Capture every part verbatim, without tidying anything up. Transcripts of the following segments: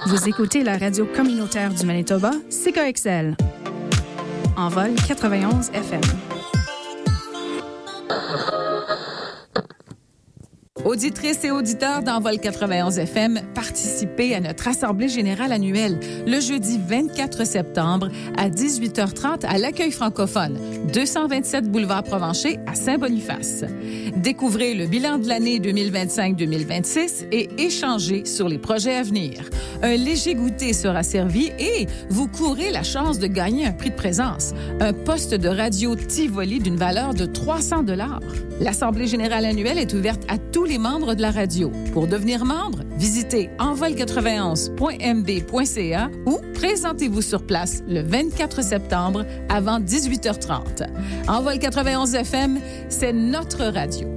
Vous écoutez la radio communautaire du Manitoba, C K X L. En vol quatre-vingt-onze F M. Auditrices et auditeurs d'Envol quatre-vingt-onze F M, participez à notre Assemblée générale annuelle le jeudi vingt-quatre septembre à dix-huit heures trente à l'Accueil francophone, deux cent vingt-sept boulevard Provencher à Saint-Boniface. Découvrez le bilan de l'année deux mille vingt-cinq deux mille vingt-six et échangez sur les projets à venir. Un léger goûter sera servi et vous courez la chance de gagner un prix de présence, un poste de radio Tivoli d'une valeur de trois cents dollars. L'Assemblée générale annuelle est ouverte à tous les membres de la radio. Pour devenir membre, visitez envol quatre-vingt-onze point m b point c a ou présentez-vous sur place le vingt-quatre septembre avant dix-huit heures trente. Envol quatre-vingt-onze F M, c'est notre radio.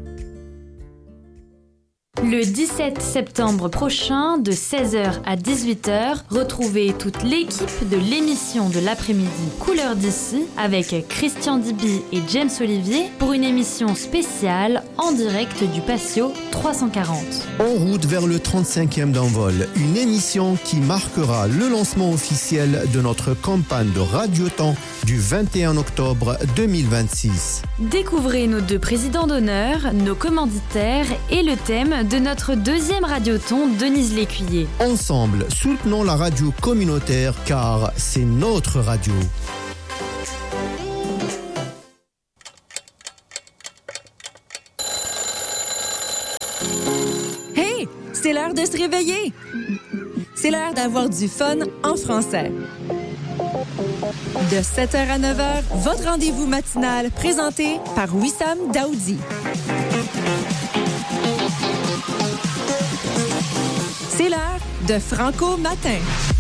Le dix-sept septembre prochain, de seize heures à dix-huit heures, retrouvez toute l'équipe de l'émission de l'après-midi Couleurs d'ici avec Christian Diby et James Olivier pour une émission spéciale en direct du Patio trois cent quarante. En route vers le trente-cinquième d'Envol, une émission qui marquera le lancement officiel de notre campagne de Radioton du vingt et un octobre deux mille vingt-six. Découvrez nos deux présidents d'honneur, nos commanditaires et le thème de notre deuxième radioton, Denise Lécuyer. Ensemble, soutenons la radio communautaire car c'est notre radio. Hey, c'est l'heure de se réveiller. C'est l'heure d'avoir du fun en français. De sept heures à neuf heures, votre rendez-vous matinal présenté par Wissam Daoudi. C'est l'heure de Franco Matin.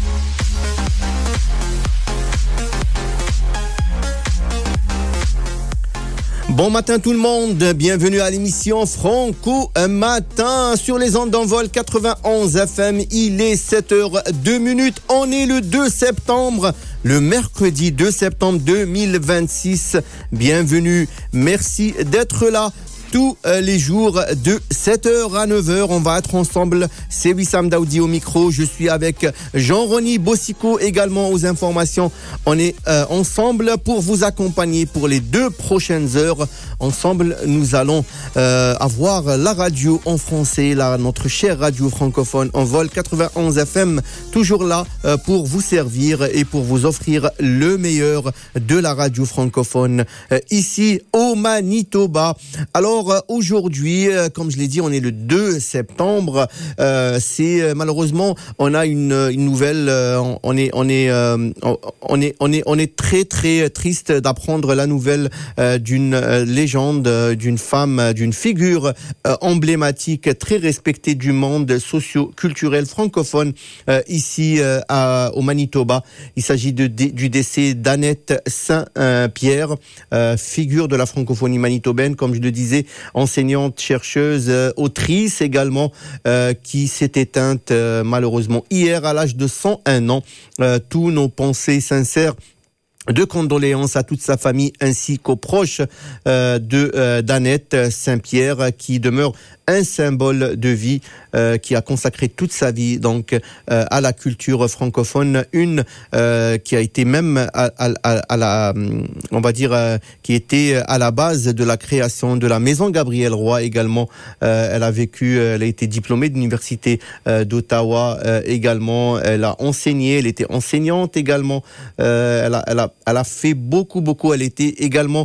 Bon matin tout le monde, bienvenue à l'émission Franco Matin sur les ondes d'Envol quatre-vingt-onze F M. Il est sept heures deux minutes, on est le deux septembre, le mercredi deux septembre deux mille vingt-six. Bienvenue, merci d'être là. Tous les jours de sept heures à neuf heures, on va être ensemble. C'est Wissam Daoudi au micro. Je suis avec Jean-Rony Bossico également aux informations. On est euh, ensemble pour vous accompagner pour les deux prochaines heures. Ensemble, nous allons euh, avoir la radio en français, la, notre chère radio francophone Envol quatre-vingt-onze F M, toujours là euh, pour vous servir et pour vous offrir le meilleur de la radio francophone euh, ici au Manitoba. Alors, aujourd'hui, comme je l'ai dit, on est le deux septembre. Euh, c'est euh, malheureusement, on a une, une nouvelle. Euh, on est, on est, euh, on est, on est, on est très très triste d'apprendre la nouvelle euh, d'une euh, légende, euh, d'une femme, euh, d'une figure euh, emblématique, très respectée du monde socio-culturel francophone euh, ici euh, à, au Manitoba. Il s'agit de, de, du décès d'Annette Saint-Pierre, euh, figure de la francophonie manitobaine, comme je le disais. Enseignante, chercheuse, euh, autrice également, euh, qui s'est éteinte euh, malheureusement hier à l'âge de cent un ans. Euh, tous nos pensées sincères de condoléances à toute sa famille ainsi qu'aux proches euh, de euh, d'Annette Saint-Pierre, qui demeure un symbole de vie, euh, qui a consacré toute sa vie donc euh, à la culture francophone, une euh, qui a été même à, à, à la, on va dire, euh, qui était à la base de la création de la Maison Gabriel Roy également. Euh, elle a vécu, elle a été diplômée de l'université euh, d'Ottawa euh, également. Elle a enseigné, elle était enseignante également. Euh, elle a, elle a, elle a fait beaucoup, beaucoup. Elle était également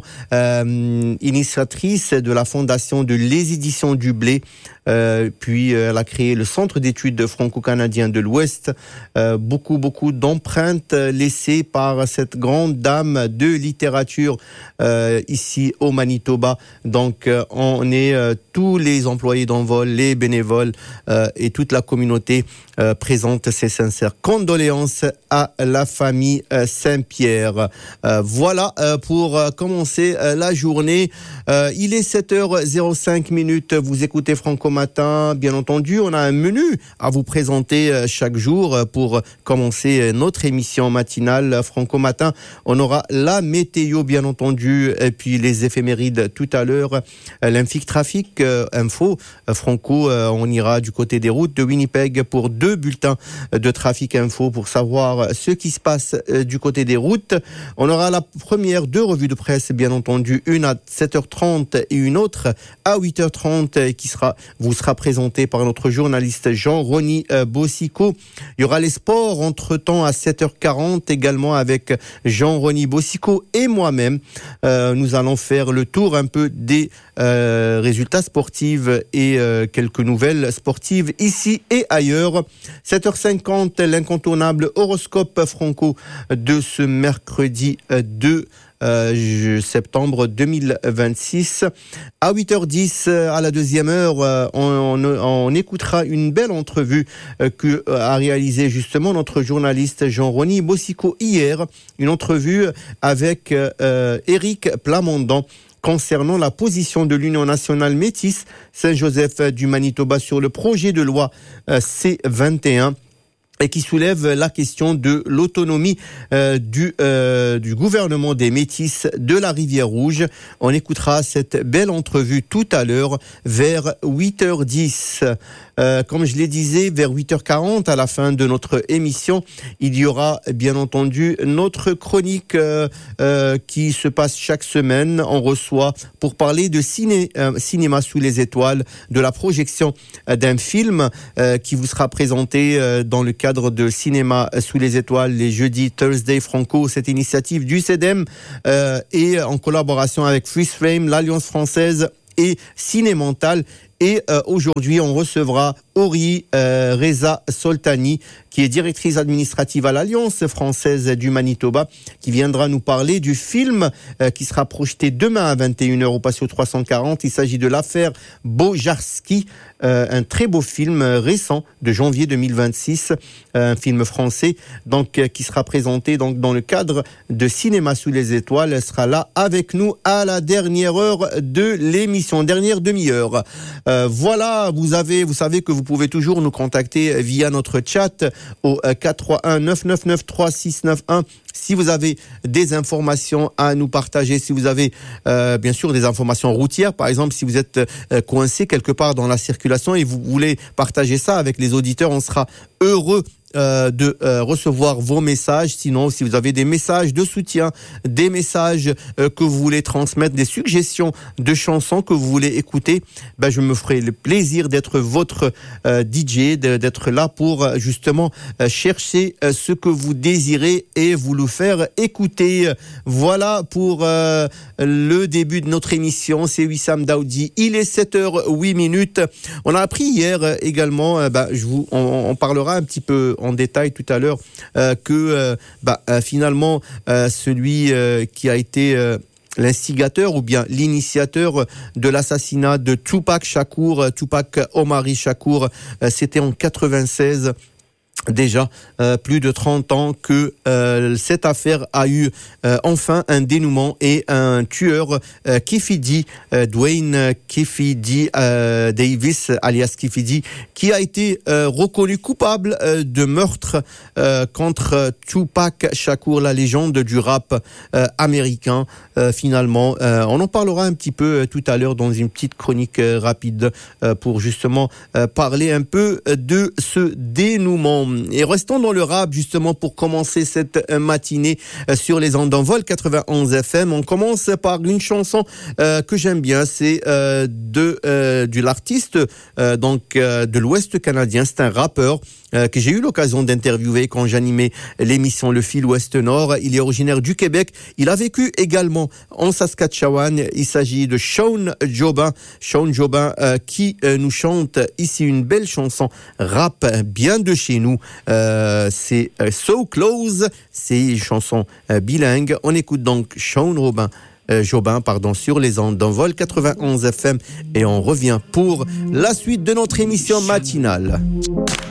euh, initiatrice de la fondation de Les Éditions du Blé. Euh, puis euh, elle a créé le Centre d'études franco-canadien de l'Ouest. Euh, beaucoup, beaucoup d'empreintes laissées par cette grande dame de littérature euh, ici au Manitoba. Donc euh, on est euh, tous les employés d'Envol, les bénévoles euh, et toute la communauté euh, présente ses sincères condoléances à la famille euh, Saint-Pierre. Euh, voilà euh, pour euh, commencer euh, la journée. Euh, il est sept heures zéro cinq minutes. Vous écoutez Franco Matin, bien entendu, on a un menu à vous présenter chaque jour pour commencer notre émission matinale Franco Matin. On aura la météo, bien entendu, et puis les éphémérides tout à l'heure, l'infic trafic info. Franco, on ira du côté des routes de Winnipeg pour deux bulletins de trafic info pour savoir ce qui se passe du côté des routes. On aura la première deux revues de presse, bien entendu, une à sept heures trente et une autre à huit heures trente qui sera, vous sera présentée par notre journaliste Jean-Rony Bossico. Il y aura les sports entre-temps à sept heures quarante également avec Jean-Rony Bossico et moi-même. Euh, nous allons faire le tour un peu des euh, résultats sportifs et euh, quelques nouvelles sportives ici et ailleurs. sept heures cinquante, l'incontournable horoscope Franco de ce mercredi deux Euh, septembre deux mille vingt-six. À huit heures dix, à la deuxième heure, on, on, on écoutera une belle entrevue que a réalisé justement notre journaliste Jean-Rony Bossico hier, une entrevue avec euh, Éric Plamondon concernant la position de l'Union nationale métisse Saint-Joseph du Manitoba sur le projet de loi euh, C vingt et un. Et qui soulève la question de l'autonomie euh, du, euh, du gouvernement des Métis de la Rivière-Rouge. On écoutera cette belle entrevue tout à l'heure vers huit heures dix. Euh, comme je l'ai disais, vers huit heures quarante, à la fin de notre émission, il y aura bien entendu notre chronique euh, euh, qui se passe chaque semaine. On reçoit pour parler de ciné, euh, cinéma sous les étoiles, de la projection euh, d'un film euh, qui vous sera présenté euh, dans le cadre de Cinéma sous les étoiles les jeudis Thursday Franco, cette initiative du C E D E M euh, et en collaboration avec Freeze Frame, l'Alliance française et Cinémental. Et euh, aujourd'hui, on recevra Ori euh, Reza Soltani, qui est directrice administrative à l'Alliance française du Manitoba, qui viendra nous parler du film euh, qui sera projeté demain à vingt et une heures au Patio trois cent quarante. Il s'agit de l'affaire Bojarski, euh, un très beau film récent de janvier deux mille vingt-six, euh, un film français donc euh, qui sera présenté donc dans le cadre de Cinéma sous les étoiles. Elle sera là avec nous à la dernière heure de l'émission, dernière demi-heure. Euh, voilà, vous avez, vous savez que vous pouvez toujours nous contacter via notre chat au quatre trois un neuf neuf neuf trois six neuf un. Si vous avez des informations à nous partager, si vous avez euh, bien sûr des informations routières, par exemple, si vous êtes euh, coincé quelque part dans la circulation et vous voulez partager ça avec les auditeurs, on sera heureux Euh, de euh, recevoir vos messages. Sinon, si vous avez des messages de soutien, des messages euh, que vous voulez transmettre, des suggestions de chansons que vous voulez écouter, ben, je me ferai le plaisir d'être votre euh, D J, de, d'être là pour euh, justement euh, chercher euh, ce que vous désirez et vous le faire écouter. Voilà pour euh, le début de notre émission. C'est Wissam Daoudi. Il est sept heures huit minutes. On a appris hier euh, également, euh, ben, je vous, on, on parlera un petit peu en détail tout à l'heure euh, que euh, bah, euh, finalement euh, celui euh, qui a été euh, l'instigateur ou bien l'initiateur de l'assassinat de Tupac Shakur, Tupac Omari Shakur, euh, c'était en quatre-vingt-seize. Déjà euh, plus de trente ans que euh, cette affaire a eu euh, enfin un dénouement et un tueur, euh, Kefidi, euh, Dwayne Kefidi euh, Davis, alias Kefidi, qui a été euh, reconnu coupable euh, de meurtre euh, contre Tupac Shakur, la légende du rap euh, américain. Euh, finalement, euh, on en parlera un petit peu euh, tout à l'heure dans une petite chronique euh, rapide euh, pour justement euh, parler un peu de ce dénouement. Et restons dans le rap justement pour commencer cette matinée sur les ondes d'Envol quatre-vingt-onze F M. On commence par une chanson euh, que j'aime bien, c'est euh, de euh, de l'artiste euh, donc euh, de l'Ouest canadien. C'est un rappeur euh, que j'ai eu l'occasion d'interviewer quand j'animais l'émission Le Fil Ouest-Nord. Il est originaire du Québec. Il a vécu également en Saskatchewan. Il s'agit de Sean Jobin. Sean Jobin euh, qui euh, nous chante ici une belle chanson rap bien de chez nous. Euh, c'est euh, So Close, c'est une chanson euh, bilingue. On écoute donc Sean Robin, euh, Jobin pardon, sur les ondes d'Envol quatre-vingt-onze F M et on revient pour la suite de notre émission matinale.